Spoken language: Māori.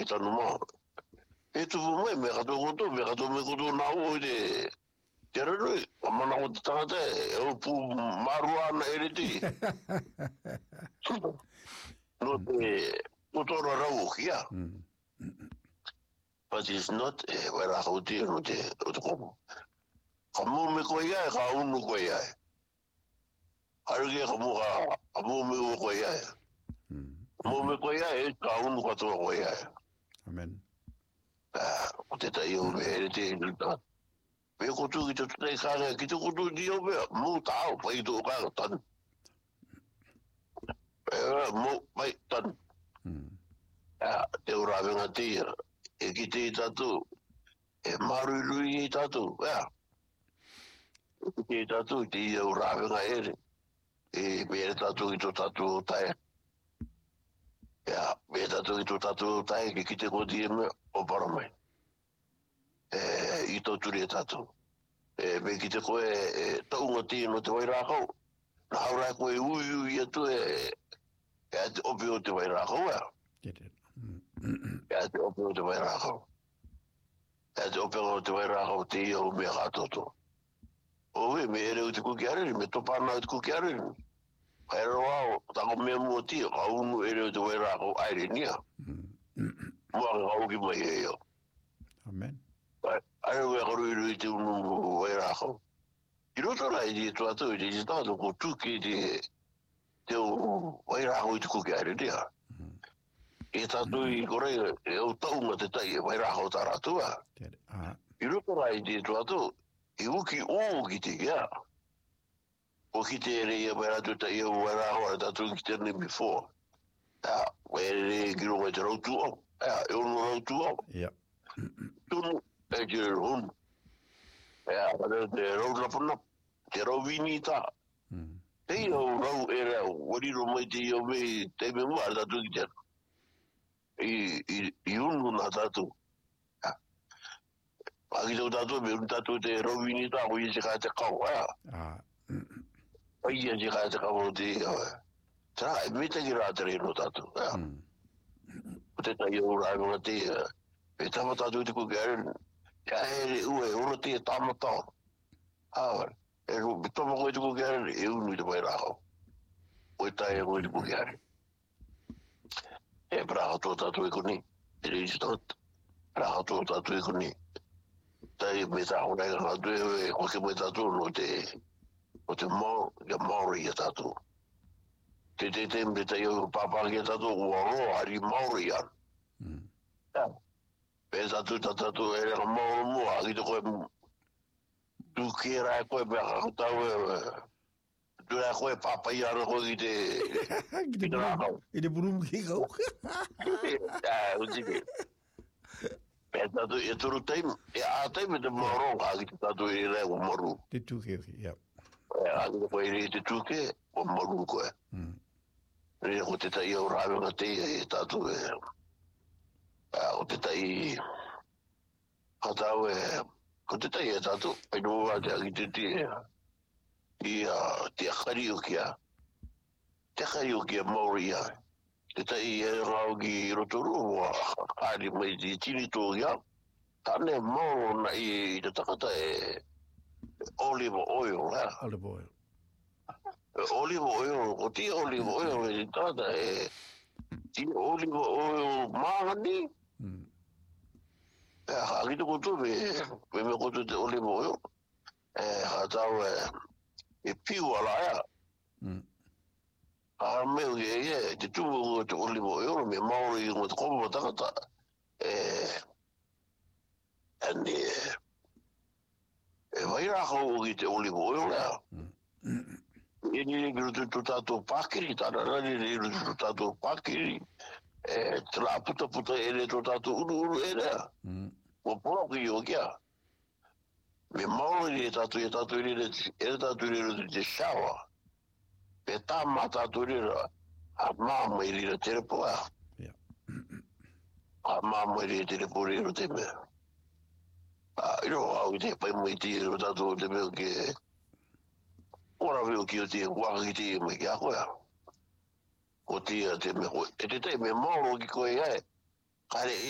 ki tanu mo. E tu mo me ka to me ko to na o de. Teroi, mana ko tangata e pu maruana eriti. No te utoro rau kia. But it's not where I hold you no te utoko. Kamu me ko ia ka unu ko ia. Haruge kamu ka kamu me ko ia. Kamu me ko ia ka unu ko to ko ia. Amen. O te tai o me eriti no. Me ko tu ki te kare ki te ko tu dio me mo tao pai to ka tan. Mo pai tan. Te ora venga te e ki te tatu e maru lui tatu ki te tatu te ora venga e me tatu ki to tatu tai me tatu ki to tatu tai ki te ko di me o para mai I to turi tatu me ki te ko tau ngoti no te vai rako na haura ko ui atu te opi o te vai rako te opi o te vai rako te opi o te vai rako te iau me hatoto oe me ere uti kukiare me topana uti kukiare kai roa tako me mua tia ka unu ere uti vai rako aire nia mua ka uki mai eo Amen. Ai ue karu I te unu vai rako I roto lai di tu atu I te tātu ko tuki te o vai rako I te kukiare nia E tātu I kore e o taunga te tai e vai rako taratua I roto lai di tu atu I uki o ki te kia o ki te ere ia vai ratu tai e o vai rako a tātu ki te name before vai ere ki ronga te rautu o e ono rautu o tunu e te honu te rau rapuna te rau vini tā te I au rau e rau wariro mai te iau me te me mua a tātu ki te I unu nā tātu Pagi tau tātu me un tātu te rau vini tā ko I se kai te kau Pai ia se kai te kau o te Tera e me te ki rā te reino tātu O te tai au rā mga te E tama tātu te kukiaren Ia ere ue uro te tamatao E tama koe te kukiaren E unu I te mai rākau O tai e koe te kukiaren E praha tō tātu e koni E reisi tot Praha tō tātu e koni Tai me tā honai ka kātu e koe ke mai tātu no te O te Maori e tātu Te me tai o pāpāki e tātu Ua roa hari Maori an E tātu e reka Maori mua Ki te koe Tu kera e koe me kakatau Tu e koe papai ana koe ki te rākau I te purumu ki kau. Utike E tātu e turu taim E a taim e te maronga Ki te tātu e rei o maru Te tūke, A ki te koe rei te tūke O maru koe Rei ko te tai au rāwenga te E tātu e O te tai Hatau e Ko te tai e tātu Ai nua te aki te te I te akari o kia Te akari o kia Maori ai Te tai e ngau ki rotoru Kāri mai te tini tō kia Tāne Maoro na I te takata e Olive oil Olive oil. Olive oil Ko ti olive oil E tāta e Ti olive oil Mahani Haki te koto me koto te olive oil Hatau e piu ala ea Meo ke te tumu o te olive oil me Maori o te komo takata Ane vai rako o ki te olive oil E ni rutu tu tātou pākiri tāna rani ni rutu tu tātou pākiri Te la puta ere tu tātou uru ere O pora ki o kia Me Maori e tātou ere tātou ere te shawa Pe tā mā tātou ere A māma i rira terepo A māma I rira terepo riro te mea Iro au te pai mai te ero tātou te mea ke Ora veo ki o te waka ki te mai ki a koea Ko te mea koe E te te me Maoro ki koe ai Kare